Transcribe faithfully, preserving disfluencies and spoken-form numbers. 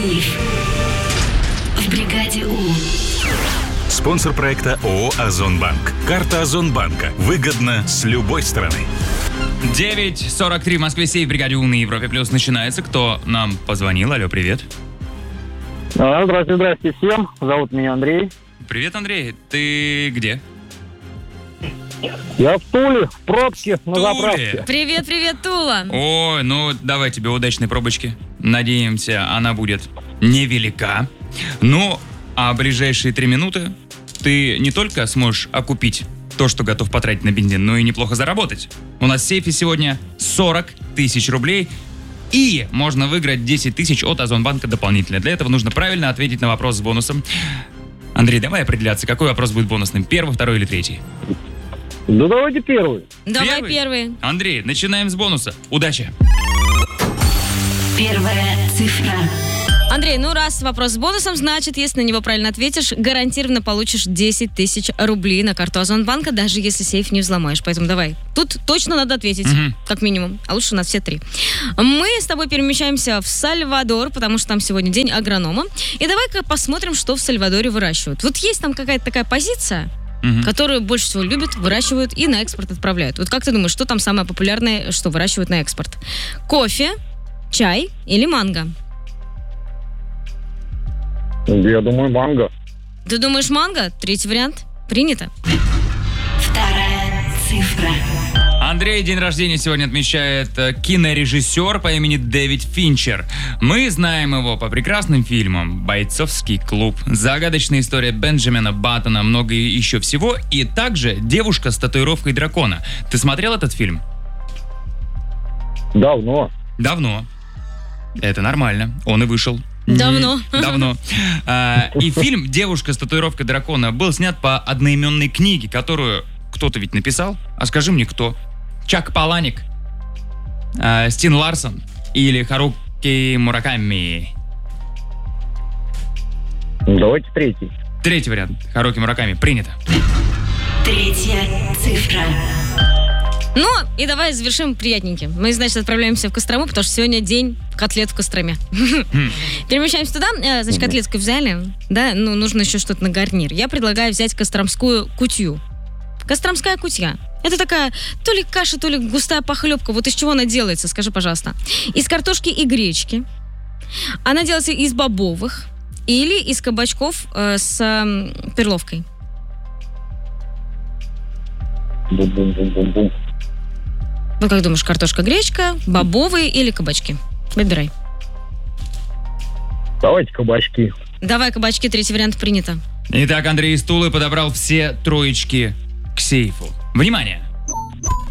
Ивлеев. В бригаде У. Спонсор проекта ООО «Озонбанк». Карта Озонбанка. Выгодно с любой стороны. девять сорок три в Москве, сейф в бригаде У на Европе Плюс начинается. Кто нам позвонил? Алло, привет. А, здравствуйте, здравствуйте всем. Зовут меня Андрей. Привет, Андрей. Ты где? Я в Туле, в пробке, на Туле. заправке. Привет, привет, Тула. Ой, ну давай тебе удачной пробочки. Надеемся, она будет невелика. Ну, а ближайшие три минуты ты не только сможешь окупить то, что готов потратить на бензин, но и неплохо заработать. У нас в сейфе сегодня сорок тысяч рублей. И можно выиграть десять тысяч от Озонбанка дополнительно. Для этого нужно правильно ответить на вопрос с бонусом. Андрей, давай определяться, какой вопрос будет бонусным. Первый, второй или третий? Да давайте первый. Давай первый. Андрей, начинаем с бонуса. Удачи. Первая цифра. Андрей, ну раз вопрос с бонусом, значит, если на него правильно ответишь, гарантированно получишь десять тысяч рублей на карту Озонбанка, даже если сейф не взломаешь. Поэтому давай. Тут точно надо ответить, Мгм. как минимум. А лучше у нас все три. Мы с тобой перемещаемся в Сальвадор, потому что там сегодня день агронома. И давай-ка посмотрим, что в Сальвадоре выращивают. Вот есть там какая-то такая позиция, Мгм. которую больше всего любят, выращивают и на экспорт отправляют. Вот как ты думаешь, что там самое популярное, что выращивают на экспорт? Кофе, чай или манго? Я думаю, манго. Ты думаешь манго? Третий вариант? Принято. Вторая цифра. Андрей день рождения сегодня отмечает э, кинорежиссер по имени Дэвид Финчер. Мы знаем его по прекрасным фильмам «Бойцовский клуб», «Загадочная история Бенджамина Баттона», много еще всего, и также «Девушка с татуировкой дракона». Ты смотрел этот фильм? Давно. Давно. Это нормально. Он и вышел. Давно. Не- Давно. А, и фильм «Девушка с татуировкой дракона» был снят по одноименной книге, которую кто-то ведь написал. А скажи мне, кто? Чак Паланик, а, Стин Ларсон или Харуки Мураками? Давайте третий. Третий вариант. Харуки Мураками. Принято. Третья цифра. Ну, и давай завершим приятненьким. Мы, значит, отправляемся в Кострому, потому что сегодня день котлет в Костроме. Перемещаемся туда. Э, Значит, котлетку взяли, да, ну, нужно еще что-то на гарнир. Я предлагаю взять костромскую кутью. Костромская кутья. Это такая то ли каша, то ли густая похлебка. Вот из чего она делается, скажи, пожалуйста. Из картошки и гречки. Она делается из бобовых или из кабачков э, с э, перловкой. Бум-бум-бум-бум-бум. Ну, как думаешь, картошка, гречка, бобовые или кабачки? Выбирай. Давайте кабачки. Давай, кабачки, третий вариант принято. Итак, Андрей из Тулы подобрал все троечки к сейфу. Внимание!